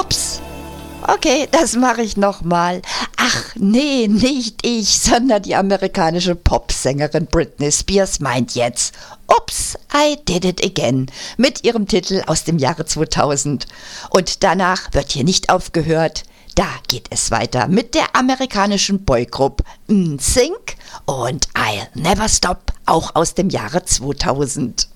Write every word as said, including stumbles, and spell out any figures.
Ups. Okay, das mache ich nochmal. Ach, nee, nicht ich, sondern die amerikanische Popsängerin Britney Spears meint jetzt Ups, I did it again mit ihrem Titel aus dem Jahre zweitausend. Und danach wird hier nicht aufgehört. Da geht es weiter mit der amerikanischen Boygroup N Sync und I'll Never Stop, auch aus dem Jahre zweitausend.